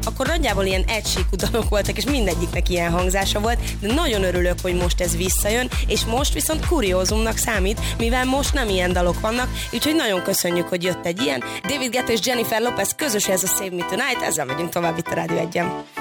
akkor nagyjából ilyen egysíkú dalok voltak, és mindegyiknek ilyen hangzása volt, de nagyon örülök, hogy most ez visszajön, és most viszont kuriózumnak számít, mivel most nem ilyen dalok vannak, úgyhogy nagyon köszönjük, hogy jött egy ilyen. David Guetta és Jennifer Lopez közös, ez a Save Me Tonight, ezzel megyünk tovább itt a Rádió 1-en.